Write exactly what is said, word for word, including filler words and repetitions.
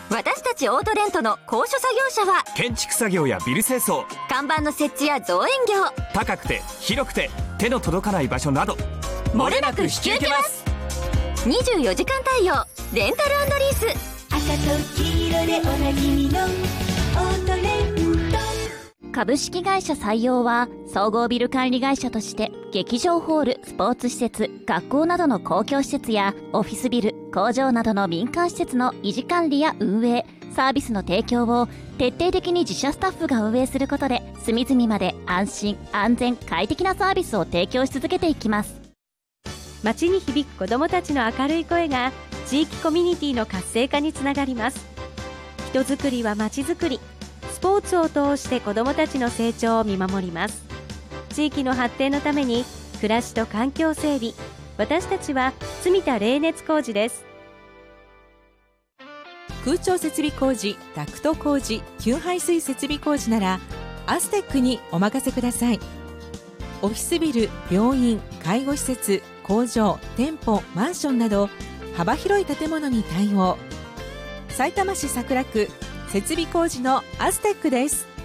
私たちオートレントの高所作業車は建築作業やビル清掃、 看板の設置や造園業、 高くて広くて手の届かない場所など漏れなく引き受けます。にじゅうよじかん対応レンタル&リース。 赤と黄色でおなじみのオートレント。 株式会社採用は総合ビル管理会社として劇場ホール、スポーツ施設、学校などの公共施設やオフィスビル、工場などの民間施設の維持管理や運営、サービスの提供を徹底的に自社スタッフが運営することで隅々まで安心・安全・快適なサービスを提供し続けていきます。 街に響く子どもたちの明るい声が地域コミュニティの活性化につながります。人づくりは街づくり。スポーツを通して子どもたちの成長を見守ります。地域の発展のために暮らしと環境整備、私たちは住田冷熱工事です。 空調設備工事、ダクト工事、給排水設備工事ならアステックにお任せください。オフィスビル、病院、介護施設、工場、店舗、マンションなど幅広い建物に対応。さいたま市桜区設備工事のアステックです。